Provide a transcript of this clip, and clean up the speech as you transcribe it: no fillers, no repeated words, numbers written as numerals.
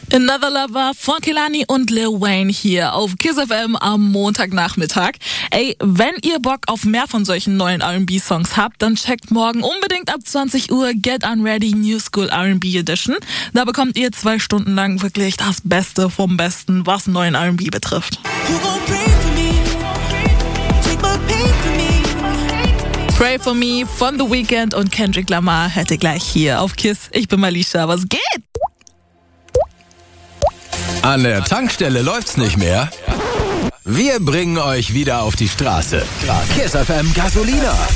Another Lover von Kehlani und Lil Wayne hier auf Kiss FM am Montagnachmittag. Ey, wenn ihr Bock auf mehr von solchen neuen R&B-Songs habt, dann checkt morgen unbedingt ab 20 Uhr Get Unready New School R&B Edition. Da bekommt ihr 2 Stunden lang wirklich das Beste vom Besten, was neuen R&B betrifft. Pray for Me von The Weeknd und Kendrick Lamar hätte gleich hier auf Kiss. Ich bin Malisha, was geht? An der Tankstelle läuft's nicht mehr. Wir bringen euch wieder auf die Straße. Kiss FM Gasolina.